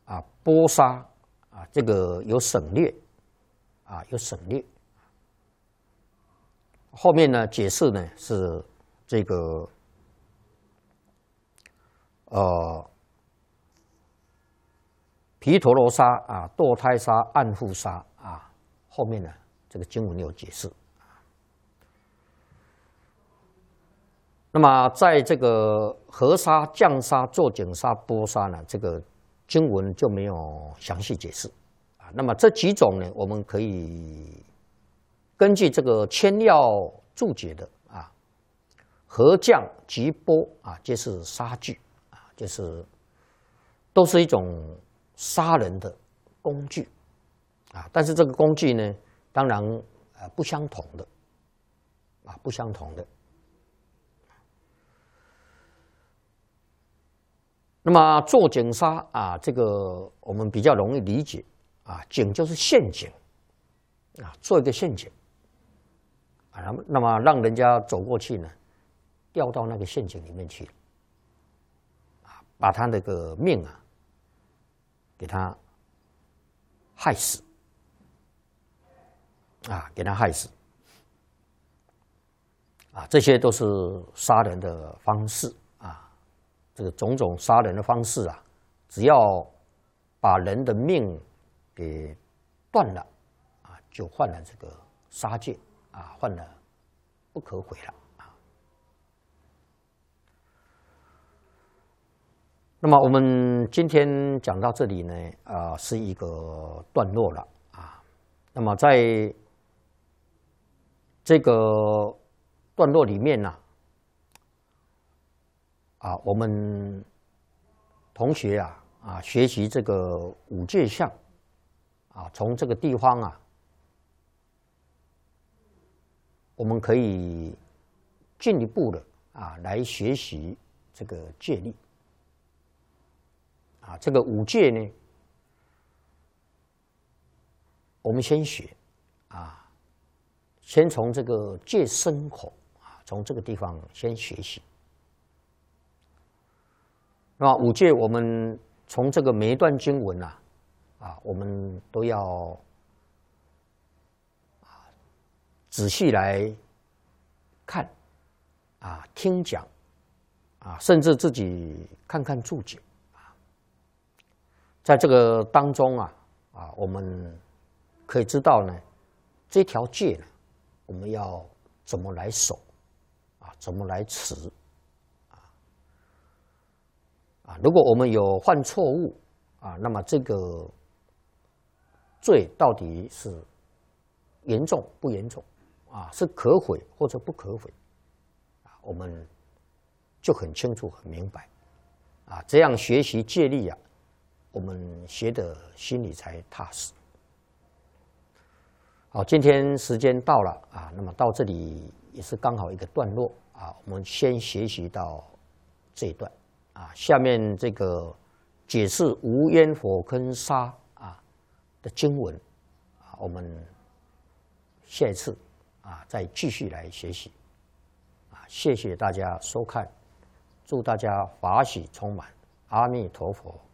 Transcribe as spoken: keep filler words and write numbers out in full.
啊，波沙啊，这个有省略啊，有省略。后面呢解释呢是这个呃毗陀罗沙啊，堕胎沙、暗妇沙啊，后面呢这个经文有解释。那么在这个河沙、降沙、坐井沙、波沙呢，这个经文就没有详细解释啊。那么这几种呢，我们可以根据这个千要注解的啊，河降及波啊，皆是杀具啊，就是都是一种杀人的工具啊。但是这个工具呢，当然呃不相同的啊，不相同的。那么坐井沙啊，这个我们比较容易理解啊，井就是陷阱啊，做一个陷阱啊，那么让人家走过去呢，掉到那个陷阱里面去啊，把他那个命啊，给他害死啊，给他害死啊，这些都是杀人的方式。这个种种杀人的方式啊，只要把人的命给断了啊，就犯了这个杀戒啊，犯了不可悔了啊。那么我们今天讲到这里呢，啊、呃，是一个段落了啊。那么在这个段落里面呢、啊。啊，我们同学啊啊学习这个五戒相啊，从这个地方啊，我们可以进一步的啊来学习这个戒律啊。这个五戒呢，我们先学啊，先从这个戒身口啊，从这个地方先学习。那么五戒，我们从这个每一段经文啊，啊，我们都要啊仔细来看啊，听讲啊，甚至自己看看注解啊，在这个当中啊啊，我们可以知道呢，这条戒呢，我们要怎么来守啊，怎么来持。啊，如果我们有犯错误啊，那么这个罪到底是严重不严重啊？是可悔或者不可悔啊？我们就很清楚、很明白啊。这样学习戒律啊，我们学的心里才踏实。好，今天时间到了啊，那么到这里也是刚好一个段落啊，我们先学习到这一段。啊，下面这个解释无烟火坑沙啊的经文啊，我们下一次啊再继续来学习啊，谢谢大家收看，祝大家法喜充满，阿弥陀佛。